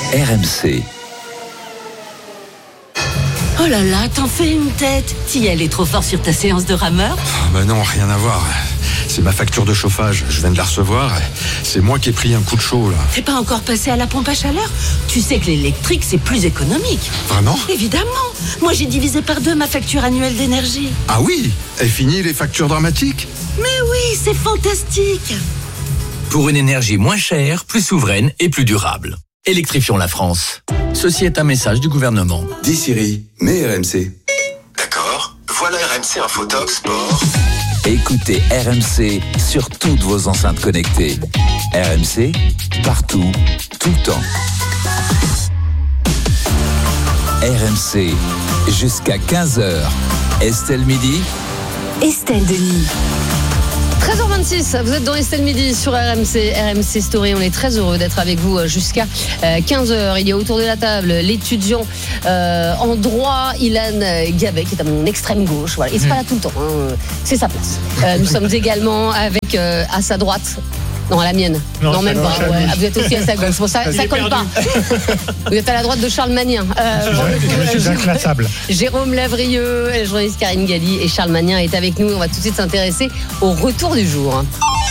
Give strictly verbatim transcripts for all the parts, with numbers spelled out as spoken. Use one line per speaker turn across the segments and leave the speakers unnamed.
R M C.
Oh là là, t'en fais une tête. T'y allais trop fort sur ta séance de rameur ?
Ah bah non, rien à voir. C'est ma facture de chauffage, je viens de la recevoir. C'est moi qui ai pris un coup de chaud là.
T'es pas encore passé à la pompe à chaleur ? Tu sais que l'électrique c'est plus économique.
Vraiment ?
Évidemment. Moi j'ai divisé par deux ma facture annuelle d'énergie.
Ah oui ? Et fini les factures dramatiques ?
Mais oui, c'est fantastique.
Pour une énergie moins chère, plus souveraine et plus durable. Électrifions la France. Ceci est un message du gouvernement.
Dis Siri, mets R M C.
D'accord, voilà R M C Info Top Sport.
Écoutez R M C sur toutes vos enceintes connectées. R M C, partout, tout le temps. R M C, jusqu'à quinze heures. Estelle Midi.
Estelle Denis.
treize heures vingt-six, vous êtes dans Estelle Midi sur R M C, R M C Story. On est très heureux d'être avec vous jusqu'à quinze heures. Il y a autour de la table l'étudiant euh, en droit, Ilan Gabet, qui est à mon extrême gauche. Voilà. Il ne sera pas là tout le temps, hein. C'est sa place. Euh, nous sommes également avec euh, à sa droite. Non, à la mienne. Non, non même pas. Ouais. Ah, vous êtes aussi à sa gauche. Bon, ça, ça colle pas. Vous êtes à la droite de Charles Magnin. Euh,
je suis inclassable.
Jérôme Lavrieux, la journaliste Karine Galli et Charles Magnin est avec nous. On va tout de suite s'intéresser au retour du jour.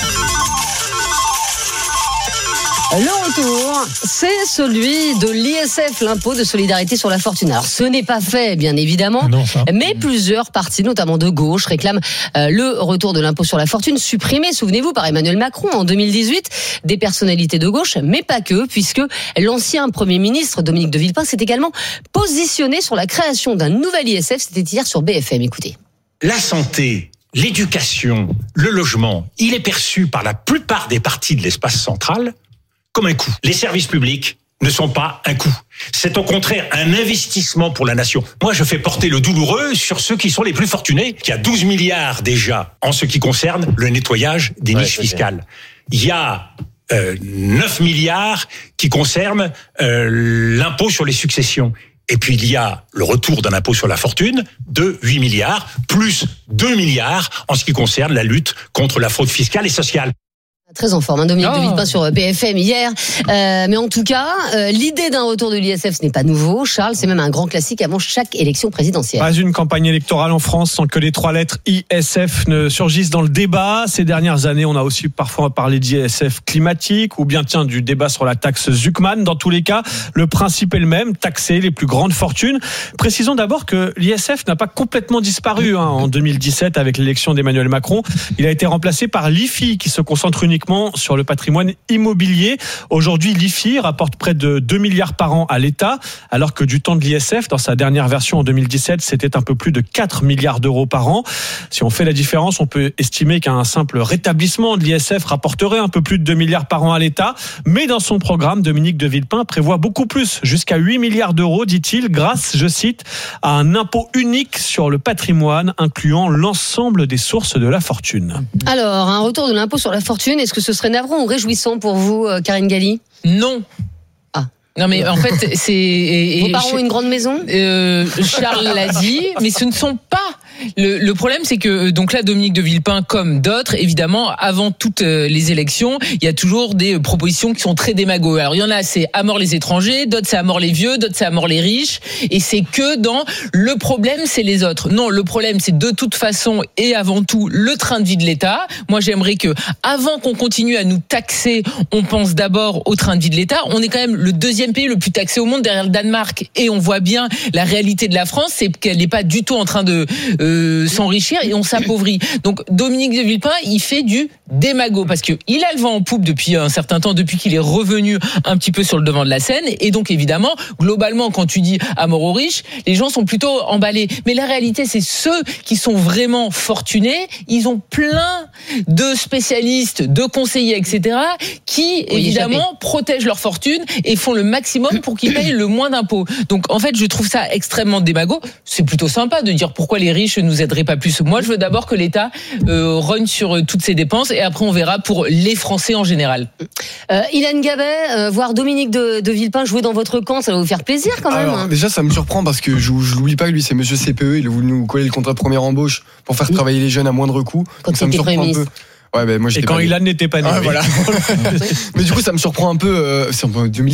Le retour, c'est celui de l'I S F, l'impôt de solidarité sur la fortune. Alors, ce n'est pas fait, bien évidemment, non, mais plusieurs partis, notamment de gauche, réclament euh, le retour de l'impôt sur la fortune, supprimé, souvenez-vous, par Emmanuel Macron en deux mille dix-huit, des personnalités de gauche, mais pas que, puisque l'ancien Premier ministre, Dominique de Villepin, s'est également positionné sur la création d'un nouvel I S F. C'était hier sur B F M, écoutez.
La santé, l'éducation, le logement, il est perçu par la plupart des partis de l'espace central comme un coût. Les services publics ne sont pas un coût. C'est au contraire un investissement pour la nation. Moi, je fais porter le douloureux sur ceux qui sont les plus fortunés. Il y a douze milliards déjà en ce qui concerne le nettoyage des ouais, niches fiscales. Il y a euh, neuf milliards qui concernent euh, l'impôt sur les successions. Et puis il y a le retour d'un impôt sur la fortune de huit milliards, plus deux milliards en ce qui concerne la lutte contre la fraude fiscale et sociale.
Très en forme, hein, Dominique oh. de Villepin sur B F M hier. Euh, mais en tout cas, euh, l'idée d'un retour de l'I S F, ce n'est pas nouveau. Charles, c'est même un grand classique avant chaque élection présidentielle.
Pas une campagne électorale en France sans que les trois lettres I S F ne surgissent dans le débat. Ces dernières années, on a aussi parfois parlé d'I S F climatique ou bien tiens du débat sur la taxe Zuckman. Dans tous les cas, le principe est le même, taxer les plus grandes fortunes. Précisons d'abord que l'I S F n'a pas complètement disparu hein, en deux mille dix-sept avec l'élection d'Emmanuel Macron. Il a été remplacé par l'I F I qui se concentre uniquement sur le patrimoine immobilier. Aujourd'hui, l'I F I rapporte près de deux milliards par an à l'État, alors que du temps de l'I S F, dans sa dernière version en deux mille dix-sept, c'était un peu plus de quatre milliards d'euros par an. Si on fait la différence, on peut estimer qu'un simple rétablissement de l'I S F rapporterait un peu plus de deux milliards par an à l'État. Mais dans son programme, Dominique de Villepin prévoit beaucoup plus, jusqu'à huit milliards d'euros, dit-il, grâce, je cite, à un impôt unique sur le patrimoine, incluant l'ensemble des sources de la fortune.
Alors, un retour de l'impôt sur la fortune, est-ce que ce serait navrant ou réjouissant pour vous, Karine Galli ?
Non.
Ah.
Non mais en fait, c'est... Et,
Vos parents ont une grande maison ?
euh, Charles l'a dit, mais ce ne sont pas... Le, le problème, c'est que donc là, Dominique de Villepin, comme d'autres, évidemment, avant toutes les élections, il y a toujours des propositions qui sont très démago. Alors il y en a, c'est à mort les étrangers, d'autres c'est à mort les vieux, d'autres c'est à mort les riches, et c'est que dans le problème, c'est les autres. Non, le problème, c'est de toute façon et avant tout le train de vie de l'État. Moi, j'aimerais que, avant qu'on continue à nous taxer, on pense d'abord au train de vie de l'État. On est quand même le deuxième pays le plus taxé au monde derrière le Danemark, et on voit bien la réalité de la France, c'est qu'elle n'est pas du tout en train de euh, Euh, s'enrichir et on s'appauvrit. Donc Dominique de Villepin, il fait du démago parce que il a le vent en poupe depuis un certain temps, depuis qu'il est revenu un petit peu sur le devant de la scène. Et donc évidemment, globalement, quand tu dis à mort aux riches, les gens sont plutôt emballés. Mais la réalité, c'est ceux qui sont vraiment fortunés, ils ont plein de spécialistes, de conseillers, et cetera, qui oui, évidemment protègent leur fortune et font le maximum pour qu'ils payent le moins d'impôts. Donc en fait, je trouve ça extrêmement démago. C'est plutôt sympa de dire pourquoi les riches ne nous aideraient pas plus. Moi, je veux d'abord que l'État euh, rogne sur euh, toutes ces dépenses et après on verra pour les Français en général.
Euh, Ilan Gabet, euh, voir Dominique de, de Villepin jouer dans votre camp, ça va vous faire plaisir quand même.
Alors, déjà, ça me surprend parce que je, je l'oublie pas, lui, c'est Monsieur C P E, il a voulu nous coller le contrat de première embauche pour faire travailler les jeunes à moindre coût.
Quand
ça me
surprend
un
ministre.
peu. Ouais, ben moi,
et quand Ilan n'était pas né.
Ah, voilà. Mais du coup, ça me surprend un peu. Euh, c'est en deux mille six, non ?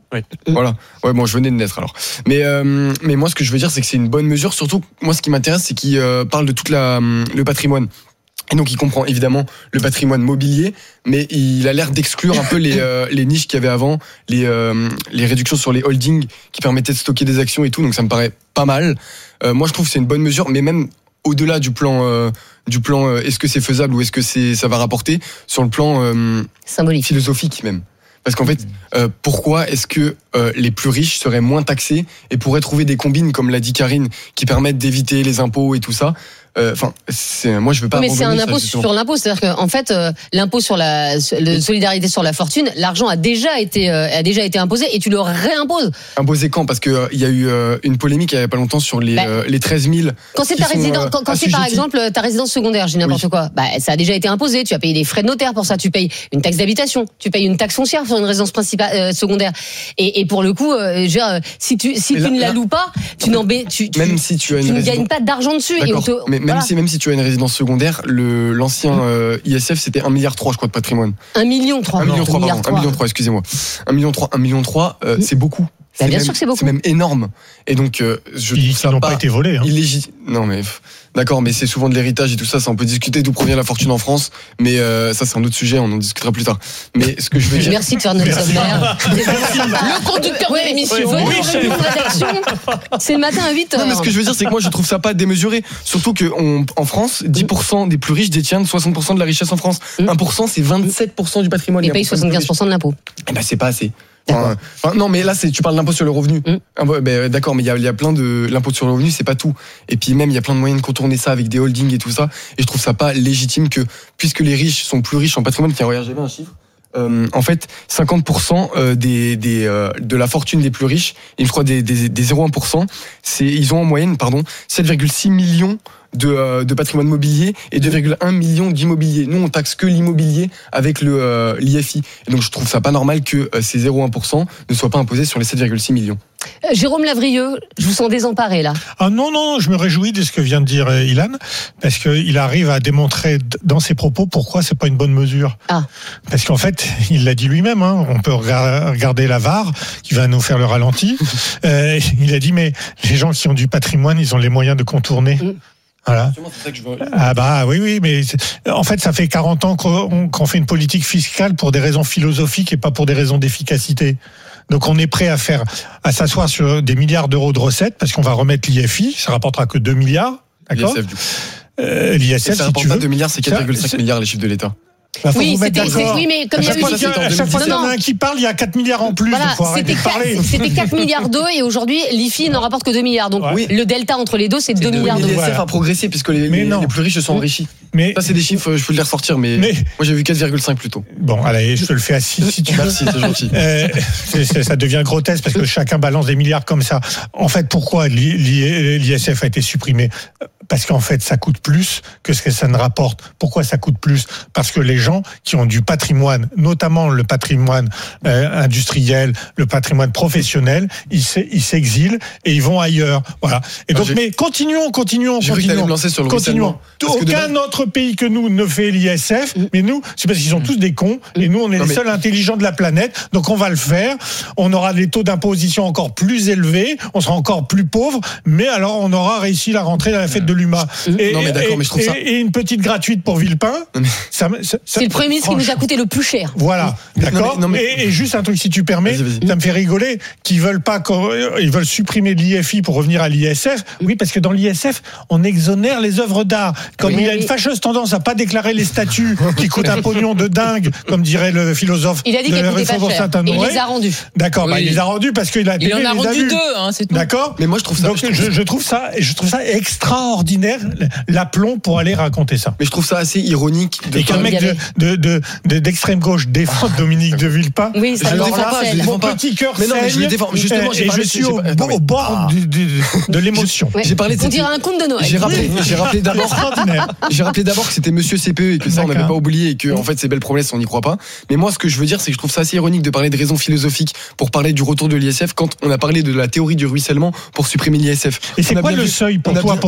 Oui.
Voilà. Ouais, bon, je venais de naître alors. Mais euh, mais moi, ce que je veux dire, c'est que c'est une bonne mesure. Surtout, moi, ce qui m'intéresse, c'est qu'il euh, parle de toute la le patrimoine. Et donc, il comprend évidemment le patrimoine mobilier, mais il a l'air d'exclure un peu les euh, les niches qu'il y avait avant, les euh, les réductions sur les holdings qui permettaient de stocker des actions et tout. Donc, ça me paraît pas mal. Euh, moi, je trouve que c'est une bonne mesure, mais même au-delà du plan euh, du plan, euh, est-ce que c'est faisable ou est-ce que c'est ça va rapporter sur le plan euh,
symbolique,
philosophique même. Parce qu'en fait, euh, pourquoi est-ce que euh, les plus riches seraient moins taxés et pourraient trouver des combines, comme l'a dit Karine, qui permettent d'éviter les impôts et tout ça? Enfin, euh, moi je veux pas.
Oui, mais c'est un impôt
ça,
sur l'impôt, c'est-à-dire qu'en fait, euh, l'impôt sur la le solidarité sur la fortune, l'argent a déjà été euh, a déjà été imposé et tu le réimposes.
Imposé quand? Parce que il euh, y a eu euh, une polémique il y a pas longtemps sur les bah, euh, les treize mille.
Quand c'est ta résidence, euh, quand, quand c'est par exemple ta résidence secondaire, j'ai n'importe oui. quoi. Bah ça a déjà été imposé. Tu as payé des frais de notaire pour ça. Tu payes une taxe d'habitation. Tu payes une taxe foncière sur une résidence principale euh, secondaire. Et, et pour le coup, euh, genre, si tu si là, tu ne la là, loues pas, tu n'en tu, tu
même si tu as une
tu ne
résidence...
gagnes pas d'argent dessus. Et on te,
mais même
voilà.
si même si tu as une résidence secondaire, le l'ancien euh, I S F c'était un milliard trois, je crois, de patrimoine.
un million trois.
un million trois, pardon. un million trois, excusez-moi. un million trois, un million trois, euh, c'est beaucoup.
Bah,
c'est
bien
même,
sûr que c'est beaucoup.
C'est même énorme. Et donc, euh, je
Ils
trouve ça
n'ont
pas,
pas été volés. Hein.
Illégitime. Non mais d'accord, mais c'est souvent de l'héritage et tout ça. Ça, on peut discuter d'où provient la fortune en France, mais euh, ça c'est un autre sujet. On en discutera plus tard. Mais ce que je veux dire.
Merci de faire notre sommaire. Le conducteur de l'émission. Oui, c'est le matin à huit heures.
Non, mais ce que je veux dire, c'est que moi je trouve ça pas démesuré. Surtout que on, en France, dix pour cent des plus riches détiennent soixante pour cent de la richesse en France. Mm. un pour cent, c'est vingt-sept pour cent du patrimoine.
Et payent soixante-quinze pour cent de l'impôt.
Eh ben c'est pas assez. Enfin, enfin, non, mais là, c'est, tu parles de l'impôt sur le revenu. Mm. Ah, ben, d'accord, mais il y a, y a plein de l'impôt sur le revenu, c'est pas tout. Et puis même, il y a plein de moyens de contourner ça avec des holdings et tout ça. Et je trouve ça pas légitime que, puisque les riches sont plus riches en patrimoine, tiens, regarde, j'avais un chiffre. Euh, en fait, cinquante pour cent des, des, euh, de la fortune des plus riches, et je crois des, des, des zéro virgule un pour cent, c'est, ils ont en moyenne, pardon, sept virgule six millions de, euh, de patrimoine mobilier et deux virgule un millions d'immobilier. Nous, on taxe que l'immobilier avec le euh, l'I F I. Et donc, je trouve ça pas normal que euh, ces zéro virgule un pour cent ne soient pas imposés sur les sept virgule six millions.
Euh, Jérôme Lavrieux, je vous sens désemparé là.
Ah non, non, je me réjouis de ce que vient de dire euh, Ilan, parce qu'il arrive à démontrer dans ses propos pourquoi c'est pas une bonne mesure.
Ah.
Parce qu'en fait, il l'a dit lui-même, hein, on peut regarder la V A R qui va nous faire le ralenti. euh, il a dit, mais les gens qui ont du patrimoine, ils ont les moyens de contourner. Mmh. Voilà. Ah bah oui, oui, mais en fait, ça fait quarante ans qu'on, qu'on fait une politique fiscale pour des raisons philosophiques et pas pour des raisons d'efficacité. Donc on est prêt à faire, à s'asseoir sur des milliards d'euros de recettes parce qu'on va remettre l'I F I, ça rapportera que deux milliards, d'accord ?
L'I S F, du coup.
Euh, L'I S F,
ça
si tu veux.
pas deux milliards, c'est quatre virgule cinq milliards les chiffres de l'État.
Bah,
oui, c'était, c'est, oui, mais comme il y a eu...
À chaque fois qu'il y en a un qui parle, il y a quatre milliards en plus.
Voilà,
donc faut arrêter de parler.
C'était quatre milliards d'euros et aujourd'hui, l'I F I n'en rapporte que deux milliards. Donc oui. Le delta entre les deux, c'est, c'est deux milliards d'euros.
L'I S F a progressé puisque les, les, les plus riches se sont enrichis.
Mais,
ça, c'est des chiffres, je peux les ressortir, mais, mais moi j'ai vu quatre virgule cinq plutôt.
Bon, allez, je te le fais à six si tu veux.
Merci, c'est gentil.
Euh, c'est, c'est, ça devient grotesque parce que chacun balance des milliards comme ça. En fait, pourquoi l'I S F a été supprimé ? Parce qu'en fait, ça coûte plus que ce que ça ne rapporte. Pourquoi ça coûte plus ? Parce que les gens qui ont du patrimoine, notamment le patrimoine euh, industriel, le patrimoine professionnel, ils, ils s'exilent et ils vont ailleurs. Voilà. Et donc, ah, mais continuons, continuons,
j'ai
continuons.
Cru me lancer sur le
continuons. Aucun demain... autre pays que nous ne fait l'I S F, mais nous, c'est parce qu'ils sont tous des cons, et nous, on est non, les mais... seuls intelligents de la planète. Donc, on va le faire. On aura des taux d'imposition encore plus élevés, on sera encore plus pauvres, mais alors, on aura réussi la rentrée dans la fête de l'U M A. Et,
non, mais d'accord,
et,
mais je trouve
et,
ça...
et une petite gratuite pour Villepin.
Mais...
Ça, ça,
c'est le Premier ministre qui nous a coûté le plus cher.
Voilà, d'accord.
Non, mais...
et, et juste un truc, si tu permets, vas-y, vas-y. Ça me fait rigoler qu'ils veulent pas, ils veulent supprimer l'I F I pour revenir à l'I S F. Oui, parce que dans l'I S F, on exonère les œuvres d'art. Comme oui, il a une fâcheuse tendance à pas déclarer les statues qui coûtent un pognon de dingue, comme dirait le philosophe.
Il a dit qu'elle coûtait pas cher. Et il les a rendus.
D'accord, oui. bah, il les a rendus parce qu'il a.
Il en a rendu deux, hein, c'est tout.
D'accord.
Mais moi, je trouve ça.
Donc, je, je trouve ça, je trouve ça extraordinaire, l'aplomb pour aller raconter ça.
Mais je trouve ça assez ironique.
De et qu'un mec de, de, de, de, d'extrême gauche défend Dominique de Villepin.
Oui, ça
je
le
défends pas. Je
mon petit cœur
mais non, mais je le défends. Justement,
et je suis au, au bord de, de, de l'émotion.
Ouais.
J'ai parlé de
on dirait un conte de Noël.
J'ai rappelé, j'ai rappelé d'abord. J'ai rappelé d'abord que c'était Monsieur C P E et que ça on n'avait pas oublié et que en fait ces belles promesses on n'y croit pas. Mais moi, ce que je veux dire, c'est que je trouve ça assez ironique de parler de raisons philosophiques pour parler du retour de l'I S F quand on a parlé de la théorie du ruissellement pour supprimer l'I S F.
Et c'est quoi le seuil pour toi pour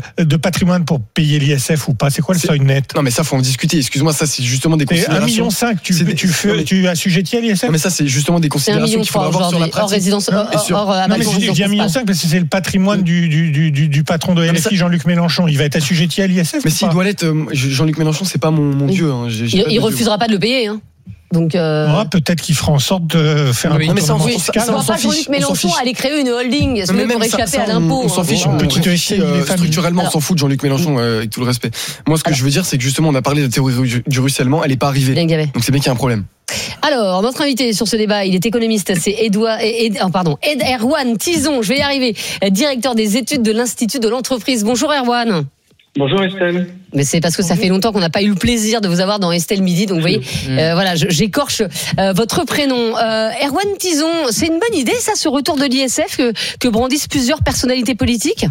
de patrimoine pour payer l'I S F ou pas? C'est quoi le
C'est-
seuil net?
Non, mais ça, faut en discuter. Excuse-moi, ça, c'est justement des
C'est
considérations.
un million cinq, tu,
C'est des-
tu, fais,
non, mais-
tu assujettis à l'I S F?
Non, mais ça, c'est justement des
C'est un
considérations
million
qu'il faudra
trois
avoir sur la
aujourd'hui, hors
pratique.
résidence, hors,
Et sur-
hors, euh,
Non, mais
abattement
je dis, je dis un million
principal.
cinq parce que c'est le patrimoine du, du, du, du, du patron de
mais
L F I,
ça-
Jean-Luc Mélenchon. Il va être assujetti à l'I S F?
Mais
ou
s'il
pas?
doit l'être, euh, Jean-Luc Mélenchon, c'est pas mon, mon
Oui.
dieu. Hein. J'ai- j'ai
Il,
pas
il
de dieu.
refusera pas de le payer. Hein. Donc, euh...
Ouais, peut-être qu'il fera en sorte de faire un
Oui.
Non, mais ça, on-
contournement
ça-
fiscal.
ça,
on
on
voit
s'en
pas Jean-Luc
fiche, on s'en
Mélenchon
fiche.
aller créer une holding
Non, mais
pour
même ça-
échapper
ça,
à l'impôt.
On, on s'en fiche.
Bon,
on peut
petit
aussi,
dossier,
euh,
les familles.
structurellement, on
Alors-
s'en fout de Jean-Luc Mélenchon, euh, avec tout le respect. Moi, ce que
Alors-
je veux dire, c'est que justement, on a parlé de la théorie ru- du ruissellement, elle n'est pas arrivée.
Bien gavé.
Donc c'est bien qu'il y a un problème.
Alors, notre invité sur ce débat, il est économiste, c'est Edouard, Ed, oh, pardon, Ed Erwan Tison, je vais y arriver, directeur des études de l'Institut de l'entreprise. Bonjour Erwan.
Bonjour Estelle.
Mais c'est parce que ça fait longtemps qu'on n'a pas eu le plaisir de vous avoir dans Estelle Midi, donc vous voyez, euh, voilà, je- j'écorche euh, votre prénom. Euh, Erwan Tison, c'est une bonne idée ça, ce retour de l'I S F que, que brandissent plusieurs personnalités politiques?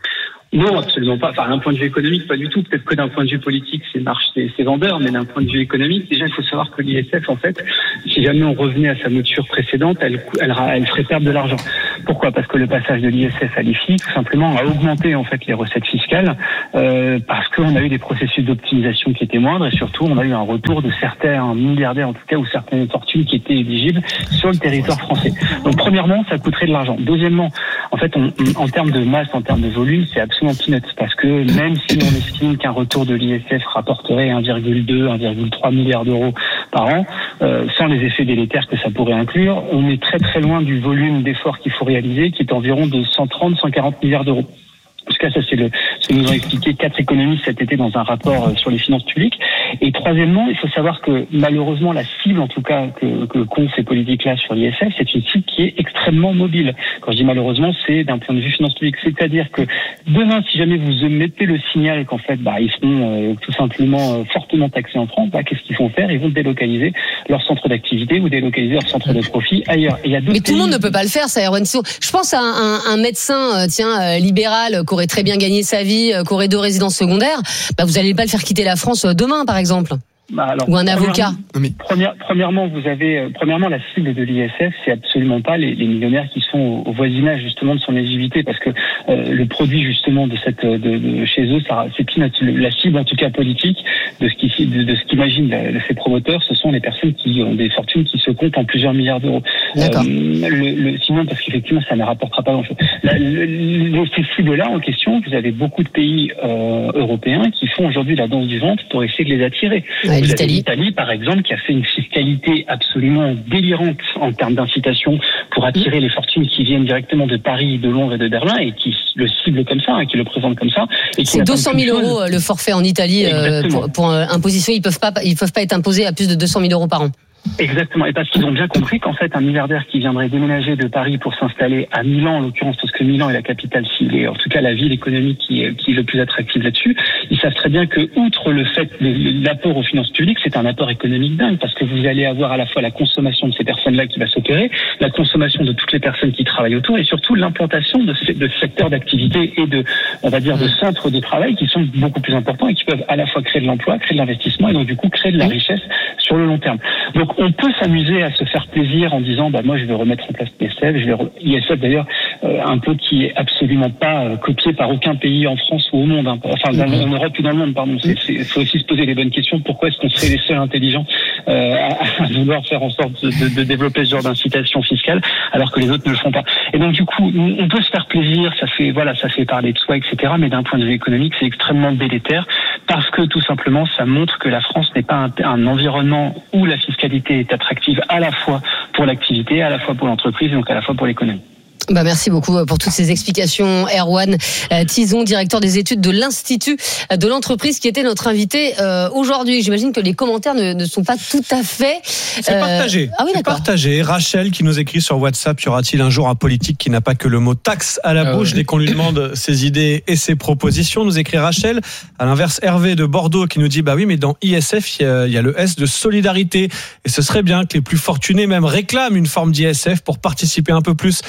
Non, absolument pas. Enfin, d'un point de vue économique, pas du tout. Peut-être que d'un point de vue politique, c'est marche, c'est, c'est vendeur, mais d'un point de vue économique, déjà, il faut savoir que l'I S F, en fait, si jamais on revenait à sa mouture précédente, elle, elle, elle ferait perdre de l'argent. Pourquoi? Parce que le passage de l'I S F à l'I F I, tout simplement, a augmenté, en fait, les recettes fiscales, euh, parce qu'on a eu des processus d'optimisation qui étaient moindres, et surtout, on a eu un retour de certains milliardaires, en tout cas, ou certaines fortunes qui étaient éligibles sur le territoire français. Donc, premièrement, ça coûterait de l'argent. Deuxièmement, en fait, on, on, en termes de masse, en termes de volume, c'est absolument peanuts, parce que même si on estime qu'un retour de l'I S F rapporterait un virgule deux, un virgule trois milliard d'euros par an, euh, sans les effets délétères que ça pourrait inclure, on est très très loin du volume d'efforts qu'il faut réaliser, qui est environ de cent trente à cent quarante milliards d'euros. En tout cas, ça c'est le, ce que nous ont expliqué quatre économistes cet été dans un rapport sur les finances publiques. Et troisièmement, il faut savoir que malheureusement la cible, en tout cas que, que qu'ont ces politiques-là sur l'I S F, c'est une cible qui est extrêmement mobile. Quand je dis malheureusement, c'est d'un point de vue finances publiques, c'est-à-dire que demain, si jamais vous mettez le signal qu'en fait, bah ils seront euh, tout simplement euh, fortement taxés en France, bah qu'est-ce qu'ils vont faire? Ils vont délocaliser leur centre d'activité ou délocaliser leur centre de profit ailleurs. Et il y a
Mais tout le monde ne peut pas le faire, ça, Erwan Tison. Je pense à un, un, un médecin, euh, tiens, euh, libéral, euh, qui aurait très bien gagné sa vie, euh, qui aurait deux résidences secondaires. Bah, vous n'allez pas le faire quitter la France euh, demain, par exemple.
Bah alors,
Ou un avocat.
Première, premièrement, vous avez, euh, premièrement, la cible de l'I S F, c'est absolument pas les, les millionnaires qui sont au, au voisinage justement de son éligibilité, parce que euh, le produit justement de cette, de, de chez eux, ça, c'est peanuts. La cible en tout cas politique de ce qui, de, de ce qu'imaginent la- ces promoteurs, ce sont les personnes qui ont des fortunes qui se comptent en plusieurs milliards d'euros.
D'accord.
Euh, le, le, sinon, parce qu'effectivement, ça ne rapportera pas grand-chose. La, le, le, ces cibles-là en question, vous avez beaucoup de pays euh, européens qui font aujourd'hui la danse du ventre pour essayer de les attirer.
Ouais,
Vous avez
l'Italie.
l'Italie, par exemple, qui a fait une fiscalité absolument délirante en termes d'incitation pour attirer les fortunes qui viennent directement de Paris, de Londres et de Berlin et qui le cible comme ça, hein, qui le présente comme ça. Et qui
C'est
n'attendent
deux cent mille
qu'une chose.
euros euh, le forfait en Italie euh,
Exactement.
pour, pour euh, imposition. Ils peuvent pas, ils peuvent pas être imposés à plus de deux cent mille euros par an.
Exactement, et parce qu'ils ont bien compris qu'en fait un milliardaire qui viendrait déménager de Paris pour s'installer à Milan en l'occurrence, parce que Milan est la capitale ciblée, en tout cas la ville économique qui est, qui est le plus attractive là-dessus, ils savent très bien que outre le fait de l'apport aux finances publiques, c'est un apport économique dingue, parce que vous allez avoir à la fois la consommation de ces personnes-là qui va s'opérer, la consommation de toutes les personnes qui travaillent autour, et surtout l'implantation de ces de secteurs d'activité et de, on va dire, de centres de travail qui sont beaucoup plus importants et qui peuvent à la fois créer de l'emploi, créer de l'investissement et donc du coup créer de la richesse sur le long terme. Donc on peut s'amuser à se faire plaisir en disant bah moi je vais remettre en place l'I S F, je vais re... I S F d'ailleurs euh, un peu qui est absolument pas euh, copié par aucun pays en France ou au monde, hein. Enfin dans, en Europe ou dans le monde pardon. C'est, c'est faut aussi se poser les bonnes questions. Pourquoi est-ce qu'on serait les seuls intelligents euh, à, à vouloir faire en sorte de, de, de développer ce genre d'incitation fiscale alors que les autres ne le font pas. Et donc du coup on peut se faire plaisir, ça fait voilà ça fait parler de soi et cetera. Mais d'un point de vue économique c'est extrêmement délétère parce que tout simplement ça montre que la France n'est pas un, un environnement où la fiscalité est attractive à la fois pour l'activité, à la fois pour l'entreprise, donc à la fois pour l'économie.
Bah merci beaucoup pour toutes ces explications, Erwan Tison, directeur des études de l'Institut de l'entreprise, qui était notre invité euh, aujourd'hui. J'imagine que les commentaires ne, ne sont pas tout à fait.
C'est
euh...
partagé.
Ah oui,
c'est
d'accord.
partagé. Rachel qui nous écrit sur WhatsApp, y aura-t-il un jour un politique qui n'a pas que le mot taxe à la
Ah
bouche
ouais.
dès qu'on lui demande ses idées et ses propositions? Nous écrit Rachel. À l'inverse, Hervé de Bordeaux qui nous dit bah oui, mais dans I S F, il y a, il y a le S de solidarité et ce serait bien que les plus fortunés même réclament une forme d'I S F pour participer un peu plus
Mais il y en a.
à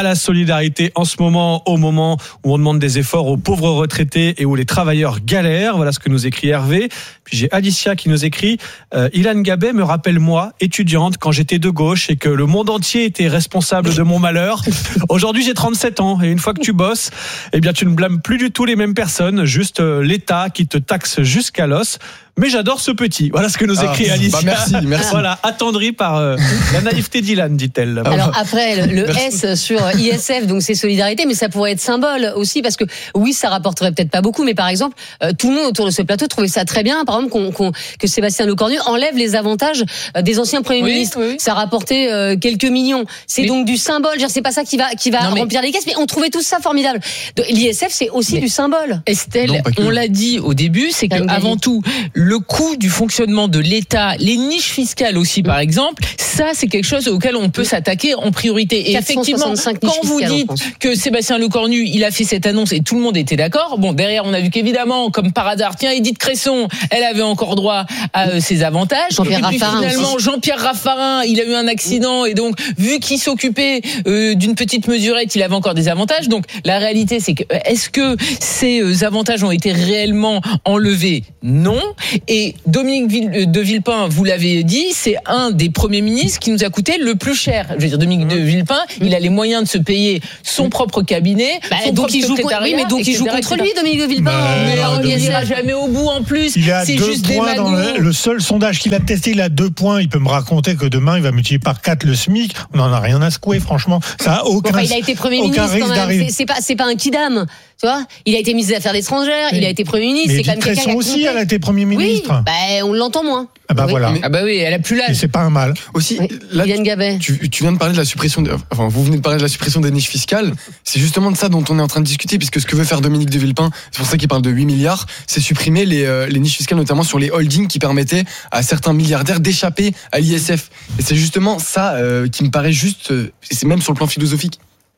la solidarité en ce moment, au moment où on demande des efforts aux pauvres retraités et où les travailleurs galèrent. Voilà ce que nous écrit Hervé. Puis j'ai Alicia qui nous écrit euh, Ilan Gabet me rappelle moi, étudiante, quand j'étais de gauche et que le monde entier était responsable de mon malheur. Aujourd'hui, j'ai trente-sept ans et une fois que tu bosses, eh bien, tu ne blâmes plus du tout les mêmes personnes, juste euh, l'État qui te taxe jusqu'à l'os. Mais j'adore ce petit. Voilà ce que nous écrit ah, Alicia.
Bah merci, merci.
Voilà, attendrie par euh, la naïveté d'Ilan, dit-elle.
Alors après, le, le S sur I S F, donc c'est solidarité, mais ça pourrait être symbole aussi, parce que oui, ça rapporterait peut-être pas beaucoup, mais par exemple, euh, tout le monde autour de ce plateau trouvait ça très bien, par exemple, qu'on, qu'on, que Sébastien Lecornu enlève les avantages des anciens premiers oui, ministres. Oui. Ça rapportait euh, quelques millions. C'est mais... donc du symbole. Genre, c'est pas ça qui va qui va non, remplir mais... les caisses, mais on trouvait tout ça formidable. L'I S F, c'est aussi mais... du symbole.
Estelle, non, on l'a dit au début, c'est que avant tout, le coût du fonctionnement de l'État, les niches fiscales aussi, par exemple, ça, c'est quelque chose auquel on peut s'attaquer en priorité. Et effectivement, quand vous dites que Sébastien Lecornu, il a fait cette annonce et tout le monde était d'accord, bon, derrière, on a vu qu'évidemment, comme par hasard, tiens, Edith Cresson, elle avait encore droit à euh, ses avantages.
Jean-Pierre
et puis
Raffarin
finalement, aussi. Jean-Pierre Raffarin, il a eu un accident et donc, vu qu'il s'occupait euh, d'une petite mesurette, il avait encore des avantages. Donc, la réalité, c'est que, est-ce que ces avantages ont été réellement enlevés? Non. Et Dominique de Villepin, vous l'avez dit, c'est un des premiers ministres qui nous a coûté le plus cher. Je veux dire, Dominique de Villepin, il a les moyens de se payer son propre cabinet,
bah,
son
donc
propre
il joue
secrétariat,
oui, mais donc
et cetera,
il joue contre lui, Dominique de Villepin.
Bah,
mais
non,
on n'ira jamais au bout en plus.
Il a
c'est
deux
juste
points
des
dans
magouilles.
le, le seul sondage qu'il a testé, il a deux points. Il peut me raconter que demain, il va multiplier par quatre le SMIC. On n'en a rien à secouer, franchement. Ça a aucun,
enfin, il a été Premier
aucun
ministre quand même. C'est, c'est, pas, c'est pas un kidam. Tu vois, il a été ministre des Affaires étrangères, oui. Il a été Premier ministre.
Mais
c'est quand même quelqu'un qui a
aussi,
compté.
elle a été Premier ministre.
Oui, bah, on l'entend moins.
Ah bah
oui.
voilà.
Ah bah oui, elle a plus l'âge.
Et c'est pas un mal.
Aussi,
oui.
là,
Yann Gabet.
Tu, tu viens de parler de la suppression, de, enfin, vous venez de parler de la suppression des niches fiscales. C'est justement de ça dont on est en train de discuter, puisque ce que veut faire Dominique de Villepin, c'est pour ça qu'il parle de huit milliards, c'est supprimer les, euh, les niches fiscales, notamment sur les holdings qui permettaient à certains milliardaires d'échapper à l'I S F. Et c'est justement ça euh, qui me paraît juste, euh, c'est même sur le plan philosophique.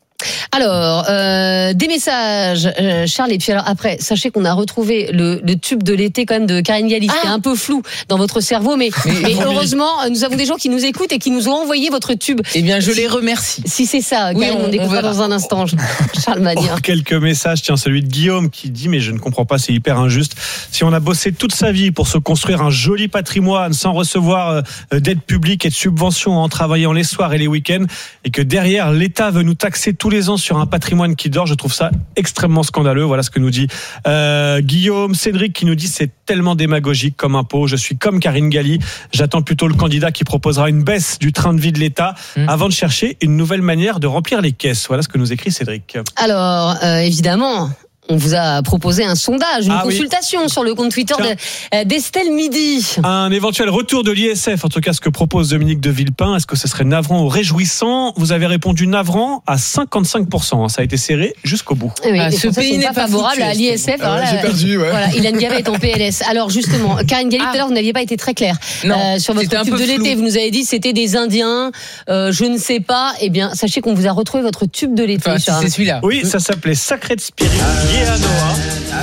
Alors, euh, des messages, euh, Charles, et puis alors après, sachez qu'on a retrouvé le, le tube de l'été quand même de Karine Galli, ah. qui est un peu flou dans votre cerveau, mais, mais, mais heureusement, nous avons des gens qui nous écoutent et qui nous ont envoyé votre tube.
Eh bien, je les remercie.
Si c'est ça,
oui,
Karine, on, on écoutera dans un instant, Charles Madia.
Oh, quelques messages, tiens, celui de Guillaume qui dit, mais je ne comprends pas, c'est hyper injuste. Si on a bossé toute sa vie pour se construire un joli patrimoine sans recevoir euh, d'aide publique et de subventions en travaillant les soirs et les week-ends, et que derrière, l'État veut nous taxer tous les ans sur un patrimoine qui dort, je trouve ça extrêmement scandaleux. Voilà ce que nous dit euh, Guillaume. Cédric qui nous dit c'est tellement démagogique comme impôt. Je suis comme Karine Galli, j'attends plutôt le candidat qui proposera une baisse du train de vie de l'État mmh. avant de chercher une nouvelle manière de remplir les caisses. Voilà ce que nous écrit Cédric.
Alors euh, évidemment, on vous a proposé un sondage, une ah consultation oui. sur le compte Twitter de, d'Estelle Midi.
Un éventuel retour de l'I S F, en tout cas ce que propose Dominique de Villepin. Est-ce que ce serait navrant ou réjouissant? Vous avez répondu navrant à cinquante-cinq pour cent. Ça a été serré jusqu'au bout.
Oui, ah, ce pays n'est pas favorable foutu, à l'I S F.
Ah,
voilà,
j'ai perdu, ouais.
Voilà, Ilan Gabet est en P L S. Alors justement, Karine Galli, ah. tout à l'heure, vous n'aviez pas été très clair euh, sur votre tube de l'été. Vous nous avez dit c'était des Indiens, euh, je ne sais pas. Eh bien, sachez qu'on vous a retrouvé votre tube de l'été.
Enfin, si c'est celui-là.
Oui, ça s'appelait Sacred Spirit, lié à Noah.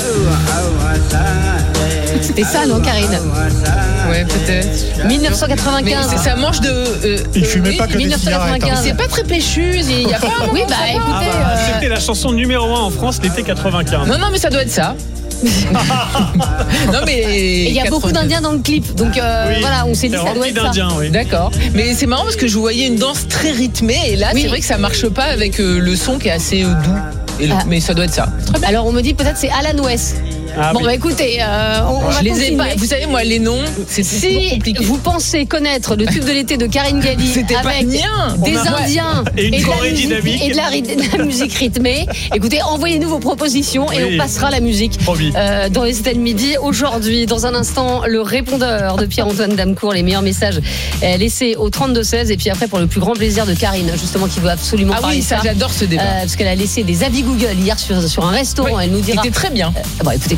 C'était ça, non, Karine?
Ouais, peut-être.
dix-neuf cent quatre-vingt-quinze.
Mais c'est ça mange de. Euh,
il fumait
oui,
pas que des cigarettes. Hein.
C'est pas très péchu. Il y a pas. Un
oui, bah écoutez.
Ah bah,
euh...
C'était la chanson numéro un en France l'été quatre-vingt-quinze.
Non, non, mais ça doit être ça. Non mais
il y a beaucoup d'Indiens dans le clip, donc euh, oui, voilà, on s'est dit ça doit être ça.
Oui. D'accord. Mais c'est marrant parce que je voyais une danse très rythmée et là oui. c'est vrai que ça marche pas avec euh, le son qui est assez euh, doux. Et le, ah. Mais ça doit être ça.
Alors on me dit peut-être c'est Alan West. Ah, bon oui. bah écoutez, euh, on, on va
je les
continuer.
ai pas. Vous savez moi les noms, c'est
si
compliqué.
Vous pensez connaître le tube de l'été de Karine Galli
C'était
avec des a... Indiens
et, une
et, de
la musique,
et de, la, de la musique rythmée. Écoutez, envoyez-nous vos propositions oui. et on passera la musique euh, dans Estelle Midi. Aujourd'hui, dans un instant, le répondeur de Pierre-Antoine Damecourt, les meilleurs messages euh, laissés au trente-deux seize et puis après pour le plus grand plaisir de Karine, justement qui veut absolument
ah
parler
oui, ça.
ça.
J'adore ce débat
euh, parce qu'elle a laissé des avis Google hier sur sur un restaurant.
Oui,
elle nous dira.
C'était très bien.
Euh, bon, écoutez.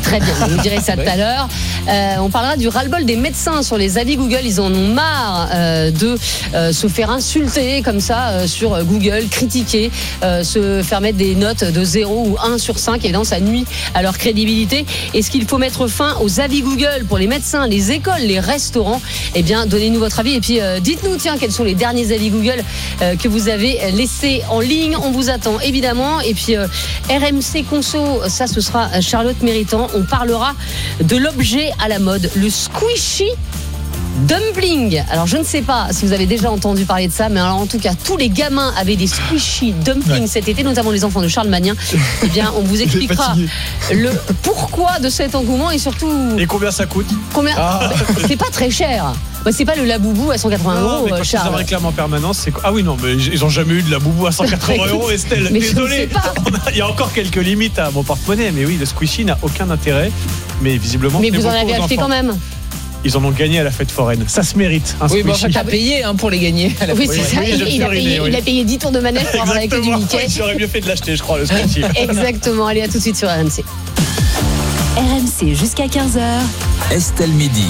Très bien, vous direz ça tout à l'heure. Euh, on parlera du ras-le-bol des médecins sur les avis Google. Ils en ont marre euh, de euh, se faire insulter comme ça euh, sur Google, critiquer, euh, se faire mettre des notes de zéro ou un sur cinq. Évidemment, ça nuit à leur crédibilité. Est-ce qu'il faut mettre fin aux avis Google pour les médecins, les écoles, les restaurants? Eh bien, donnez-nous votre avis et puis euh, dites-nous, tiens, quels sont les derniers avis Google euh, que vous avez laissés en ligne. On vous attend évidemment. Et puis euh, R M C Conso, ça ce sera Charlotte Méritant. On parlera de l'objet à la mode, le squishy dumpling. Alors je ne sais pas si vous avez déjà entendu parler de ça, mais alors en tout cas tous les gamins avaient des squishy dumplings ouais. cet été, notamment les enfants de Charles Magnin. Eh bien on vous expliquera le pourquoi de cet engouement et surtout.
Et combien ça coûte?
Combien ah. C'est pas très cher. Bah, c'est pas le Laboubou à cent quatre-vingts
non,
euros,
mais quand
Charles.
Ils en réclament en permanence. C'est... Ah oui, non, mais ils ont jamais eu de Laboubou à cent quatre-vingts euros, Estelle.
Mais
désolé. Il y a encore quelques limites à mon porte-monnaie, mais oui, le squishy n'a aucun intérêt. Mais visiblement.
Mais vous en avez acheté quand même.
Ils en ont gagné à la fête foraine. Ça se mérite. Un
oui, mais
enfin,
t'as payé hein, pour les gagner. À la
oui, c'est ça.
Oui,
il, il, a payé, oui. il a payé dix tours de manège pour avoir la queue du Mickey.
Oui, j'aurais mieux fait de l'acheter, je crois, le squishy.
Exactement. Allez, à tout de suite sur R M C.
R M C jusqu'à quinze heures.
Estelle Midi.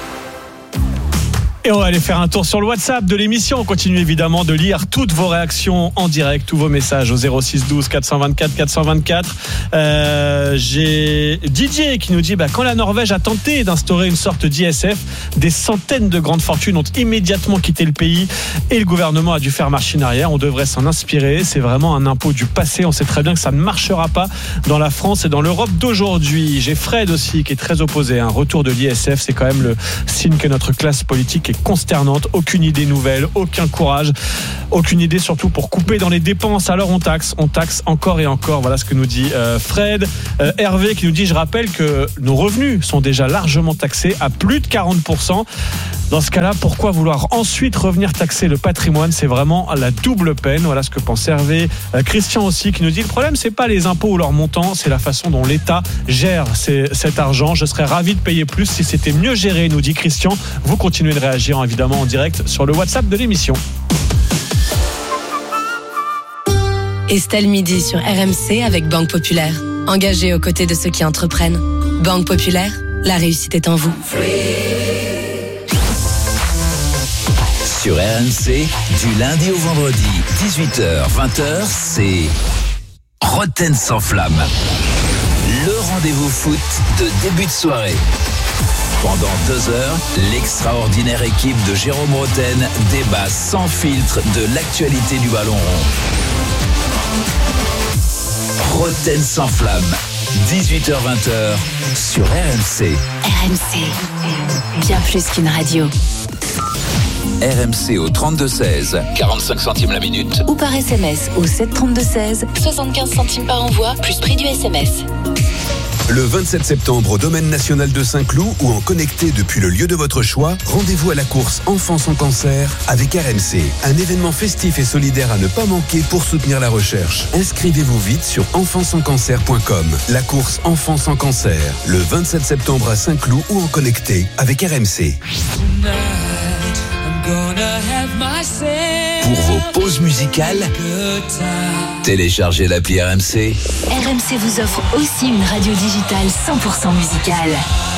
Et on va aller faire un tour sur le WhatsApp de l'émission. On continue évidemment de lire toutes vos réactions en direct, tous vos messages au zéro six douze quatre cent vingt-quatre quatre cent vingt-quatre. Euh, j'ai Didier qui nous dit bah, quand la Norvège a tenté d'instaurer une sorte d'I S F, des centaines de grandes fortunes ont immédiatement quitté le pays et le gouvernement a dû faire machine arrière. On devrait s'en inspirer. C'est vraiment un impôt du passé. On sait très bien que ça ne marchera pas dans la France et dans l'Europe d'aujourd'hui. J'ai Fred aussi qui est très opposé. Un retour de l'I S F, c'est quand même le signe que notre classe politique est consternante, aucune idée nouvelle, aucun courage, aucune idée surtout pour couper dans les dépenses. Alors on taxe, on taxe encore et encore. Voilà ce que nous dit euh, Fred. Euh, Hervé qui nous dit, je rappelle que nos revenus sont déjà largement taxés à plus de quarante pour cent. Dans ce cas-là, pourquoi vouloir ensuite revenir taxer le patrimoine? C'est vraiment la double peine. Voilà ce que pense Hervé. Euh, Christian aussi qui nous dit, le problème c'est pas les impôts ou leur montant, c'est la façon dont l'État gère ces, cet argent. Je serais ravi de payer plus si c'était mieux géré, nous dit Christian. Vous continuez de réagir évidemment en direct sur le WhatsApp de l'émission.
Estelle Midi sur R M C avec Banque Populaire. Engagée aux côtés de ceux qui entreprennent. Banque Populaire, la réussite est en vous.
Sur R M C, du lundi au vendredi, dix-huit heures vingt heures, c'est Roten sans flamme. Le rendez-vous foot de début de soirée. Pendant deux heures, l'extraordinaire équipe de Jérôme Roten débat sans filtre de l'actualité du ballon rond. Roten sans flamme, dix-huit heures vingt heures sur R M C.
R M C, bien plus qu'une radio.
R M C au trente-deux seize, quarante-cinq centimes la minute.
Ou par S M S au sept trente-deux seize, soixante-quinze centimes par envoi, plus prix du S M S.
Le vingt-sept septembre au Domaine National de Saint-Cloud ou en connecté depuis le lieu de votre choix, rendez-vous à la course Enfants sans cancer avec R M C. Un événement festif et solidaire à ne pas manquer pour soutenir la recherche. Inscrivez-vous vite sur enfants sans cancer point com. La course Enfants sans cancer, le vingt-sept septembre à Saint-Cloud ou en connecté avec R M C.
Pour vos pauses musicales, téléchargez l'appli R M C.
R M C vous offre aussi une radio digitale cent pour cent musicale.